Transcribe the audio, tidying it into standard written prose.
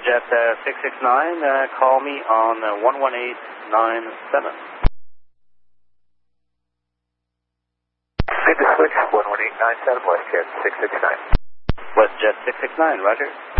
WestJet 669, call me on 11897. Good to switch, 11897, WestJet 669. WestJet 669, roger.